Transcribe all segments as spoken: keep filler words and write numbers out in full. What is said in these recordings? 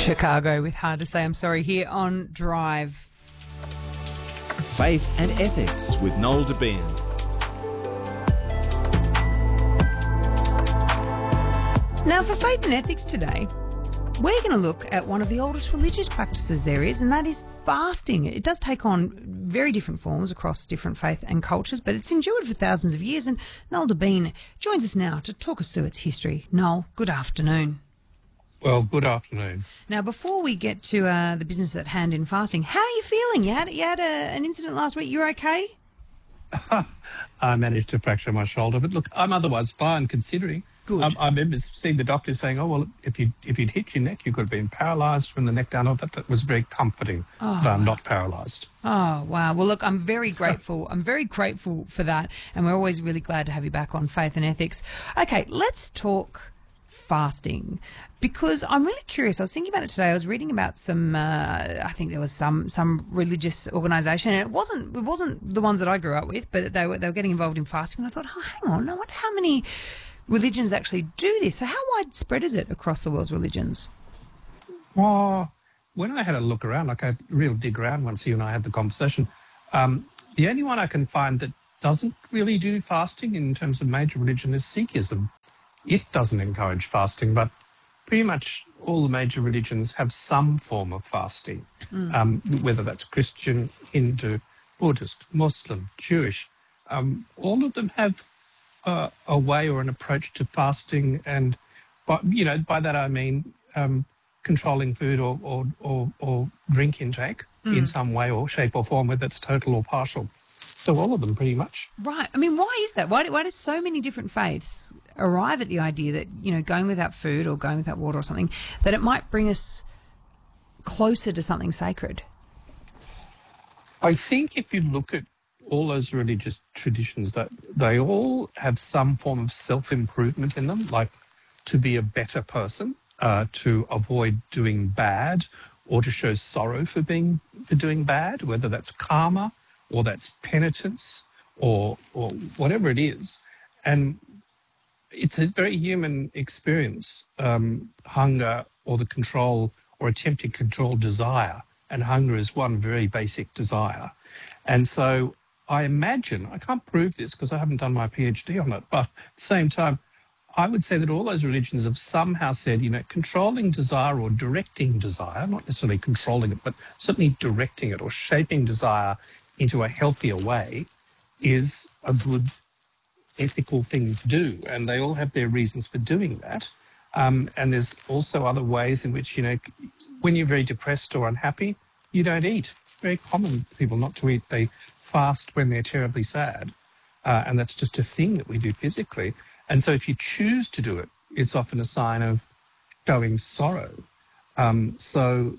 Chicago with Hard to Say I'm Sorry here on Drive. Faith and Ethics with Noel Debien. Now, for Faith and Ethics today, we're going to look at one of the oldest religious practices there is, and that is fasting. It does take on very different forms across different faith and cultures, but it's endured for thousands of years, and Noel Debien joins us now to talk us through its history. Noel, good afternoon. Well, good afternoon. Now, before we get to uh, the business at hand in fasting, how are you feeling? You had you had a, an incident last week. You're okay? I managed to fracture my shoulder, but look, I'm otherwise fine considering. Good. Um, I remember seeing the doctor saying, "Oh well, if you if you'd hit your neck, you could have been paralysed from the neck down." Oh, that, that was very comforting. Oh, but I'm not paralysed. Oh, wow. Well, look, I'm very grateful. I'm very grateful for that, and we're always really glad to have you back on Faith and Ethics. Okay, let's talk fasting, because I'm really curious. I was thinking about it today. I was reading about some, uh, I think there was some some religious organisation, and it wasn't it wasn't the ones that I grew up with, but they were they were getting involved in fasting, and I thought, oh, hang on, I wonder how many religions actually do this. So how widespread is it across the world's religions? Well, when I had a look around, like I real dig around once you and I had the conversation, um, the only one I can find that doesn't really do fasting in terms of major religion is Sikhism. It doesn't encourage fasting, but pretty much all the major religions have some form of fasting, mm. um, whether that's Christian, Hindu, Buddhist, Muslim, Jewish. Um, all of them have uh, a way or an approach to fasting, and by, you know, by that I mean um, controlling food or or, or, or drink intake mm. in some way or shape or form, whether it's total or partial. So all of them, pretty much. Right. I mean, why is that? Why do, why do so many different faiths arrive at the idea that, you know, going without food or going without water or something, that it might bring us closer to something sacred? I think if you look at all those religious traditions, that they all have some form of self-improvement in them, like to be a better person, uh, to avoid doing bad, or to show sorrow for being for doing bad, whether that's karma, or that's penitence, or or whatever it is. And it's a very human experience, um, hunger or the control or attempting to control desire. And hunger is one very basic desire. And so I imagine, I can't prove this because I haven't done my PhD on it, but at the same time, I would say that all those religions have somehow said, you know, controlling desire or directing desire, not necessarily controlling it, but certainly directing it or shaping desire into a healthier way is a good ethical thing to do. And they all have their reasons for doing that. Um, and there's also other ways in which, you know, when you're very depressed or unhappy, you don't eat. It's very common for people not to eat. They fast when they're terribly sad. Uh, and that's just a thing that we do physically. And so if you choose to do it, it's often a sign of showing sorrow. Um, so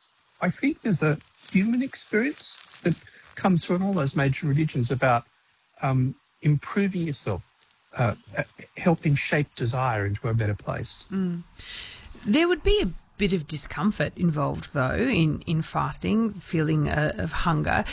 I think there's a human experience that comes through in all those major religions about um, improving yourself, uh, helping shape desire into a better place. Mm. There would be a bit of discomfort involved, though, in, in fasting, feeling uh, of hunger.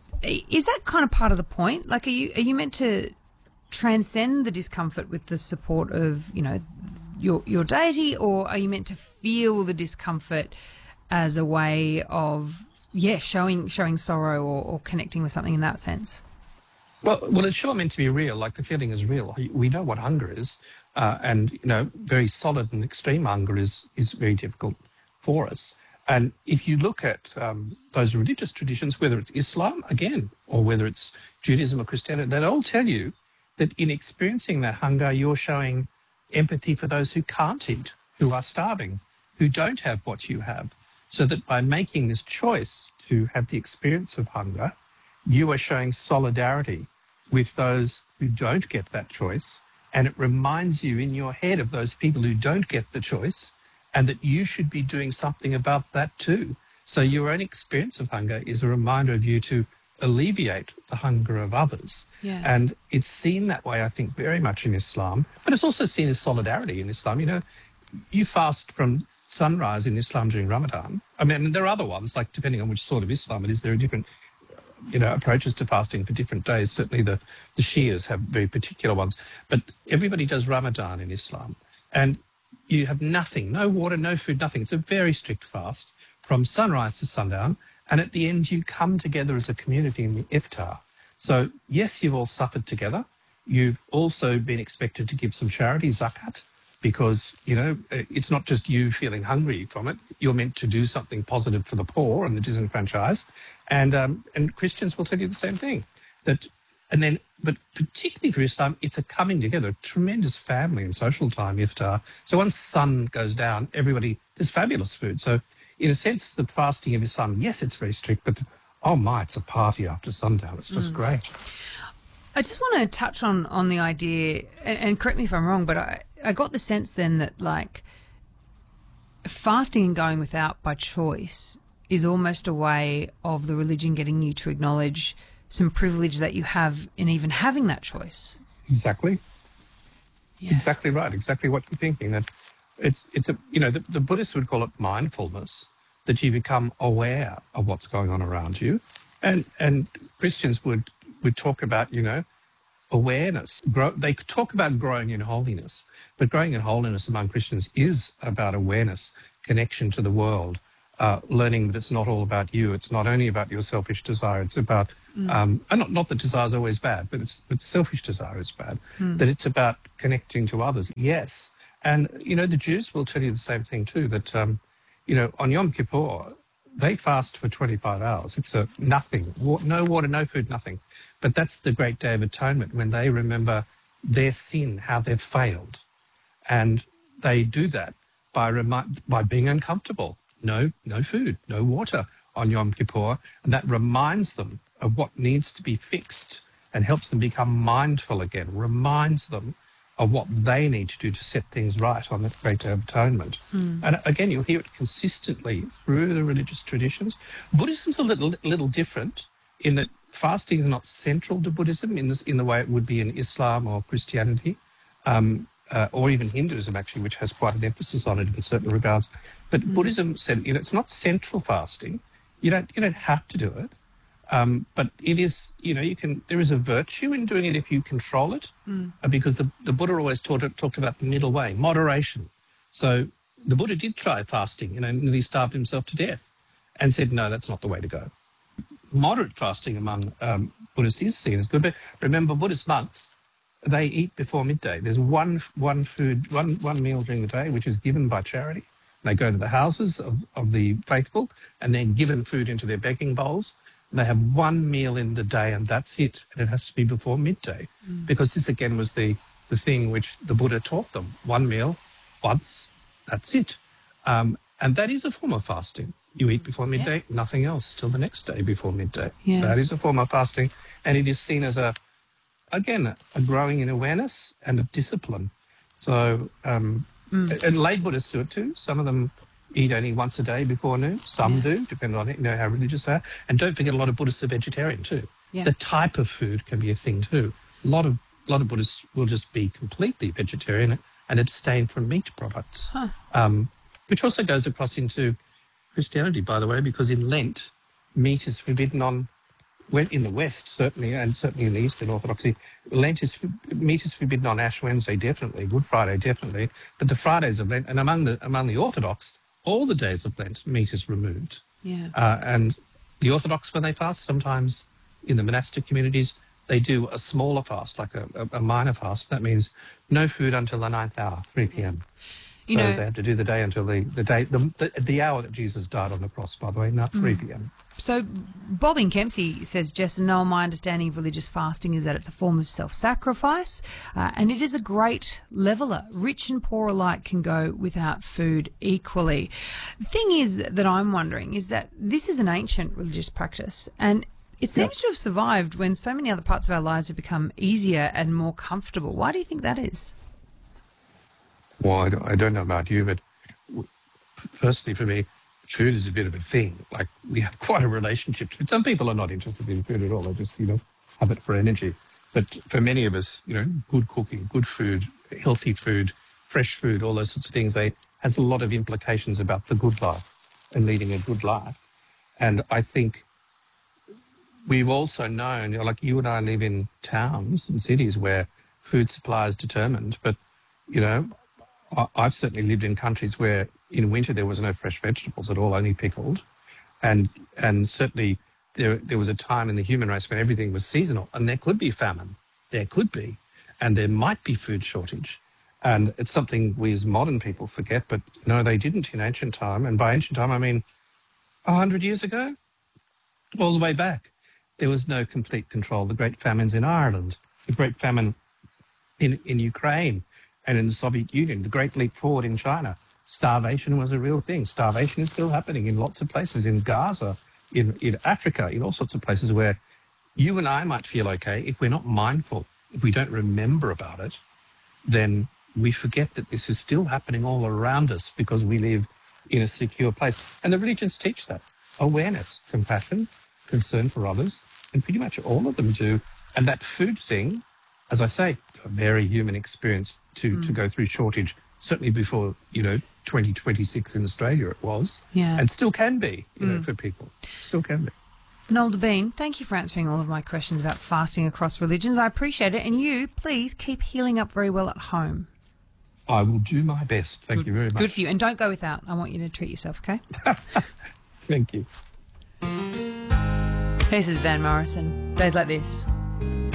Is that kind of part of the point? Like, are you are you meant to transcend the discomfort with the support of, you know, your your deity, or are you meant to feel the discomfort as a way of Yeah, showing showing sorrow or, or connecting with something in that sense? Well, well, it's sure meant to be real. Like, the feeling is real. We know what hunger is, uh, and you know, very solid and extreme hunger is is very difficult for us. And if you look at um, those religious traditions, whether it's Islam again, or whether it's Judaism or Christianity, they all tell you that in experiencing that hunger, you're showing empathy for those who can't eat, who are starving, who don't have what you have. So that by making this choice to have the experience of hunger, you are showing solidarity with those who don't get that choice. And it reminds you in your head of those people who don't get the choice, and that you should be doing something about that too. So your own experience of hunger is a reminder of you to alleviate the hunger of others. Yeah. And it's seen that way, I think, very much in Islam. But it's also seen as solidarity in Islam. You know, you fast from sunrise in Islam during Ramadan. I mean, there are other ones, like depending on which sort of Islam it is, there are different, you know, approaches to fasting for different days. Certainly the, the Shias have very particular ones. But everybody does Ramadan in Islam. And you have nothing, no water, no food, nothing. It's a very strict fast from sunrise to sundown. And at the end, you come together as a community in the iftar. So, yes, you've all suffered together. You've also been expected to give some charity, zakat, because, you know, it's not just you feeling hungry from it. You're meant to do something positive for the poor and the disenfranchised. And, um, and Christians will tell you the same thing. That, and then, but particularly for Islam, it's a coming together, a tremendous family and social time, iftar. So once sun goes down, everybody, there's fabulous food. So in a sense, the fasting of Islam, yes, it's very strict, but oh my, it's a party after sundown. It's just mm. great. I just want to touch on, on the idea, and, and correct me if I'm wrong, but I, I got the sense then that, like, fasting and going without by choice is almost a way of the religion getting you to acknowledge some privilege that you have in even having that choice. Exactly. Yeah. Exactly right. Exactly what you're thinking. That it's, it's a, you know, the, the Buddhists would call it mindfulness, that you become aware of what's going on around you. And, and Christians would, would talk about, you know, awareness. Grow, they talk about growing in holiness, but growing in holiness among Christians is about awareness, connection to the world, uh, learning that it's not all about you. It's not only about your selfish desire. It's about, mm. um, and not, not that desire is always bad, but it's, but selfish desire is bad, mm. that it's about connecting to others. Yes. And, you know, the Jews will tell you the same thing too, that, um, you know, on Yom Kippur, they fast for twenty-five hours. It's a nothing, no water, no food, nothing. But that's the great Day of Atonement, when they remember their sin, how they've failed. And they do that by remi- by being uncomfortable. No, no food, no water on Yom Kippur. And that reminds them of what needs to be fixed and helps them become mindful again, reminds them of what they need to do to set things right on that great Day of Atonement. Mm. And again, you'll hear it consistently through the religious traditions. Buddhism's a little, little different in that fasting is not central to Buddhism in, this, in the way it would be in Islam or Christianity, um, uh, or even Hinduism, actually, which has quite an emphasis on it in certain regards. But mm. Buddhism said, you know, it's not central fasting. You don't, you don't have to do it. Um, but it is, you know, you can. There is a virtue in doing it if you control it, mm. uh, because the, the Buddha always taught, talked about the middle way, moderation. So the Buddha did try fasting, you know, and he starved himself to death and said, no, that's not the way to go. Moderate fasting among um, Buddhists is seen as good, but remember, Buddhist monks, they eat before midday. There's one one food, one one meal during the day, which is given by charity. They go to the houses of, of the faithful and they're given food into their begging bowls. They have one meal in the day and that's it. And it has to be before midday mm. because this, again, was the, the thing which the Buddha taught them. One meal, once, that's it. Um, and that is a form of fasting. You eat before midday, yeah. nothing else till the next day before midday. Yeah. That is a form of fasting. And it is seen as, a, again, a growing in awareness and a discipline. So, um, mm. and lay Buddhists do it too. Some of them eat only once a day before noon. Some yeah. do, depending on, you know, how religious they are. And don't forget, a lot of Buddhists are vegetarian too. Yeah. The type of food can be a thing too. A lot of a lot of Buddhists will just be completely vegetarian and abstain from meat products, huh. um, which also goes across into Christianity, by the way, because in Lent, meat is forbidden on, in the West certainly, and certainly in the Eastern Orthodoxy, Lent is, meat is forbidden on Ash Wednesday definitely, Good Friday definitely, but the Fridays of Lent, and among the among the Orthodox, all the days of Lent, meat is removed. Yeah. Uh, and the Orthodox, when they fast, sometimes in the monastic communities, they do a smaller fast, like a, a, a minor fast. That means no food until the ninth hour, three p.m. You so know, they have to do the day until the, the day, the, the, the hour that Jesus died on the cross, by the way, not three p.m. So Bob in Kempsey says, Jess and Noel, my understanding of religious fasting is that it's a form of self-sacrifice uh, and it is a great leveller. Rich and poor alike can go without food equally. The thing is that I'm wondering is that this is an ancient religious practice and it seems yep. to have survived when so many other parts of our lives have become easier and more comfortable. Why do you think that is? Well, I don't, I don't know about you, but firstly for me, food is a bit of a thing. Like, we have quite a relationship to it. Some people are not interested in food at all. They just, you know, have it for energy. But for many of us, you know, good cooking, good food, healthy food, fresh food, all those sorts of things, they has a lot of implications about the good life and leading a good life. And I think we've also known, you know, like you and I live in towns and cities where food supply is determined. But, you know, I- I've certainly lived in countries where in winter there was no fresh vegetables at all, only pickled. And and certainly there there was a time in the human race when everything was seasonal, and there could be famine. There could be. And there might be food shortage. And it's something we as modern people forget, but no, they didn't in ancient time. And by ancient time, I mean a hundred years ago, all the way back. There was no complete control. The great famines in Ireland, the great famine in, in Ukraine and in the Soviet Union, the great leap forward in China. Starvation was a real thing. Starvation is still happening in lots of places, in Gaza, in, in Africa, in all sorts of places where you and I might feel okay. If we're not mindful, if we don't remember about it, then we forget that this is still happening all around us because we live in a secure place. And the religions teach that. Awareness, compassion, concern for others, and pretty much all of them do. And that food thing, as I say, a very human experience to, mm. to go through shortage, certainly before, you know, twenty twenty-six in Australia it was, yeah. and still can be, you mm. know, for people. Still can be. Noel Debien, thank you for answering all of my questions about fasting across religions. I appreciate it. And you, please keep healing up very well at home. I will do my best. Thank Good. you very much. Good for you. And don't go without. I want you to treat yourself, okay? Thank you. This is Van Morrison. Days like this.